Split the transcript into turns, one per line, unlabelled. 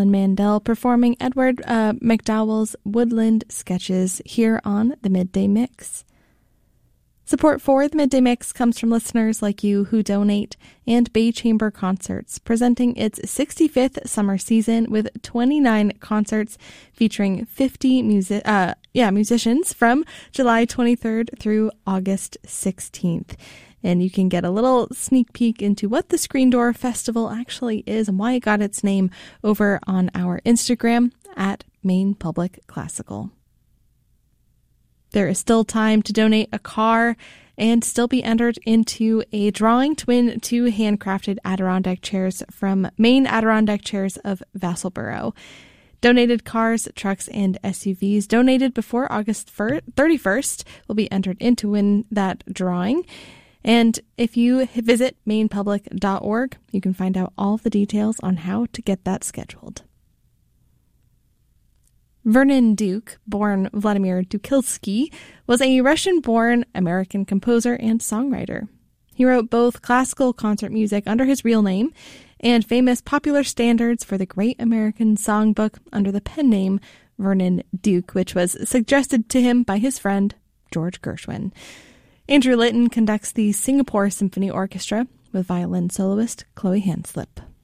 Alan Mandel performing Edward McDowell's Woodland Sketches here on the Midday Mix. Support for the Midday Mix comes from listeners like you who donate, and Bay Chamber Concerts, presenting its 65th summer season with 29 concerts featuring 50 musicians from July 23rd through August 16th. And you can get a little sneak peek into what the Screen Door Festival actually is and why it got its name over on our Instagram at Maine Public Classical. There is still time to donate a car and still be entered into a drawing to win 2 handcrafted Adirondack chairs from Maine Adirondack Chairs of Vassalboro. Donated cars, trucks, and SUVs donated before August 31st will be entered in to win that drawing. And if you visit mainepublic.org, you can find out all the details on how to get that scheduled. Vernon Duke, born Vladimir Dukilsky, was a Russian-born American composer and songwriter. He wrote both classical concert music under his real name and famous popular standards for the Great American Songbook under the pen name Vernon Duke, which was suggested to him by his friend George Gershwin. Andrew Litton conducts the Singapore Symphony Orchestra with violin soloist Chloe Hanslip.